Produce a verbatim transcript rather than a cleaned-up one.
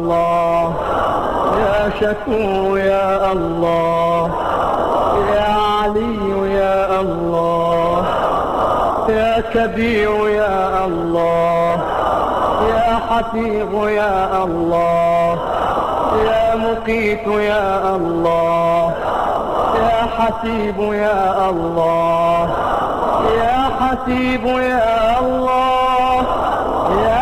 الله يا شكور يا الله يا علي يا الله يا كبير يا الله يا حفيظ يا الله يا مقيت يا الله يا حسيب يا الله يا حسيب يا الله يا